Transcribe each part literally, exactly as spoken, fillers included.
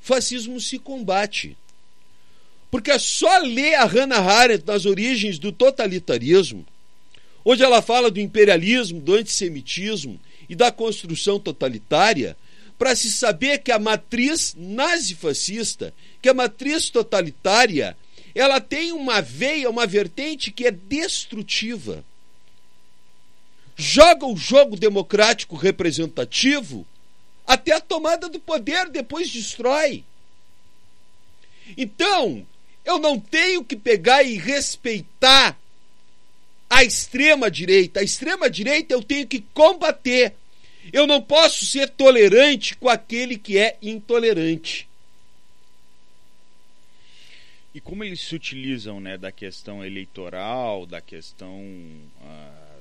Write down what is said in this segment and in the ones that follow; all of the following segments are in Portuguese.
fascismo se combate. Porque é só ler a Hannah Arendt nas origens do totalitarismo, onde ela fala do imperialismo, do antissemitismo e da construção totalitária, para se saber que a matriz nazifascista, que a matriz totalitária, ela tem uma veia, uma vertente que é destrutiva. Joga o jogo democrático representativo até a tomada do poder, depois destrói. Então, eu não tenho que pegar e respeitar a extrema-direita. A extrema-direita eu tenho que combater. Eu não posso ser tolerante com aquele que é intolerante. E como eles se utilizam, né, da questão eleitoral, da questão ah,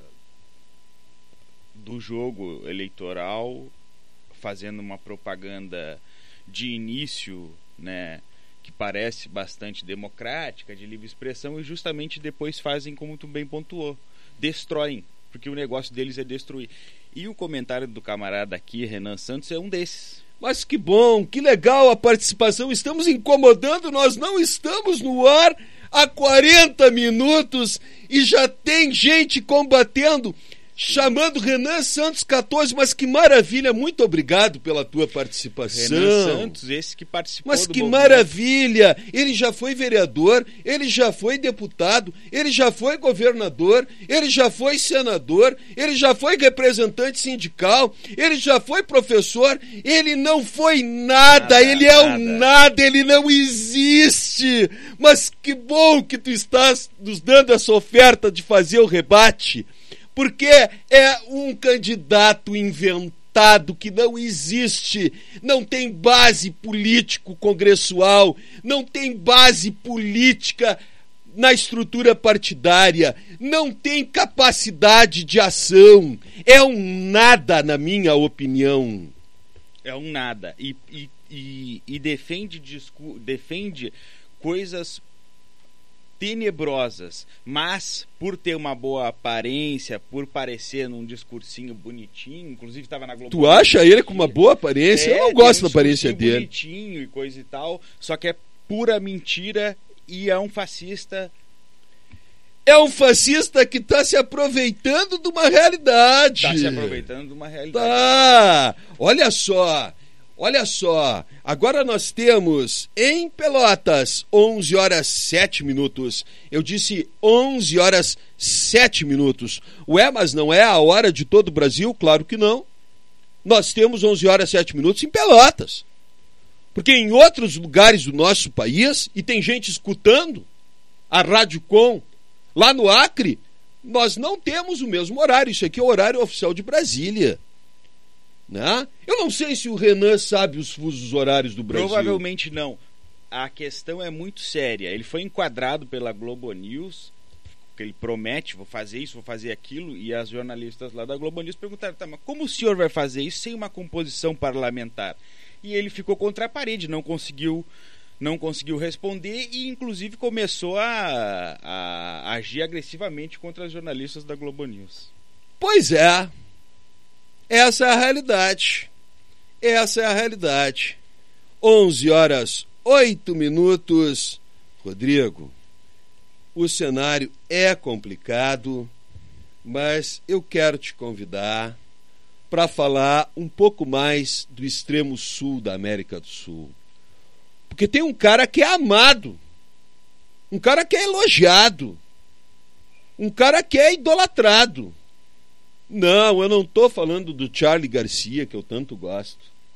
do jogo eleitoral, fazendo uma propaganda de início, né, que parece bastante democrática, de livre expressão, e justamente depois fazem como tu bem pontuou, destroem, porque o negócio deles é destruir. E o comentário do camarada aqui, Renan Santos, é um desses. Mas que bom, que legal a participação, estamos incomodando, nós não estamos no ar há quarenta minutos e já tem gente combatendo, chamando Renan Santos quatorze, mas que maravilha, muito obrigado pela tua participação. Renan Santos, esse que participou Mas do que movimento. maravilha, ele já foi vereador, ele já foi deputado, ele já foi governador, ele já foi senador, ele já foi representante sindical, ele já foi professor, ele não foi nada, Nada, ele é nada. um nada, ele não existe. Mas que bom que tu estás nos dando essa oferta de fazer o rebate, porque é um candidato inventado que não existe, não tem base político-congressual, não tem base política na estrutura partidária, não tem capacidade de ação, é um nada, na minha opinião. É um nada. E, e, e, e defende, discu- defende coisas tenebrosas, mas por ter uma boa aparência, por parecer num discursinho bonitinho, inclusive estava na Globo. Tu acha ele com uma boa aparência? É, Eu não gosto tem um da aparência discursinho dele. bonitinho e coisa e tal, só que é pura mentira e é um fascista. É um fascista que está se aproveitando de uma realidade. Está se aproveitando de uma realidade. Tá, olha só, olha só. Agora nós temos em Pelotas onze horas sete minutos. Eu disse onze horas sete minutos. Ué, mas não é a hora de todo o Brasil? Claro que não. Nós temos onze horas sete minutos em Pelotas. Porque em outros lugares do nosso país, e tem gente escutando a Rádio Com lá no Acre, nós não temos o mesmo horário. Isso aqui é o horário oficial de Brasília. Né? Eu não sei se o Renan sabe os fusos horários do Brasil. Provavelmente não. A questão é muito séria. Ele foi enquadrado pela Globo News, que ele promete, vou fazer isso, vou fazer aquilo, e as jornalistas lá da Globo News perguntaram, tá, mas como o senhor vai fazer isso sem uma composição parlamentar? E ele ficou contra a parede, não conseguiu, não conseguiu responder e inclusive começou a, a agir agressivamente contra as jornalistas da Globo News. Pois é. Essa é a realidade. Essa é a realidade. onze horas, oito minutos. Rodrigo, o cenário é complicado, mas eu quero te convidar para falar um pouco mais do extremo sul da América do Sul. Porque tem um cara que é amado, um cara que é elogiado, um cara que é idolatrado. Não, eu não estou falando do Charly Garcia, que eu tanto gosto.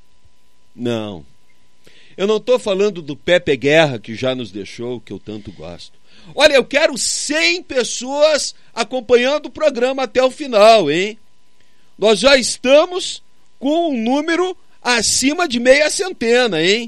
Não. Eu não estou falando do Pepe Guerra, que já nos deixou, que eu tanto gosto. Olha, eu quero cem pessoas acompanhando o programa até o final, hein? Nós já estamos com um número acima de meia centena, hein?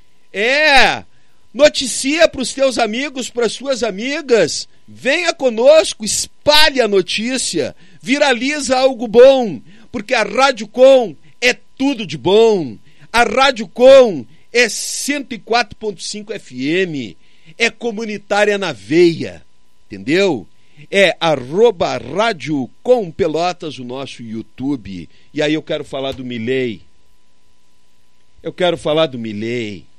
É, noticia para os teus amigos, para as suas amigas, venha conosco, espalhe a notícia, viraliza algo bom, porque a Rádio Com é tudo de bom. A Rádio Com é cento e quatro ponto cinco F M, é comunitária na veia, entendeu? É arroba Rádio Com Pelotas, o nosso YouTube. E aí eu quero falar do Milei. Eu quero falar do Milei.